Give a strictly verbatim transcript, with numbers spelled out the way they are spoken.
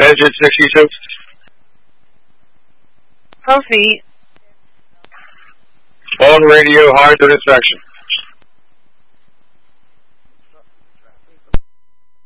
Engine sixty-two. Proceed. On radio, high to inspection.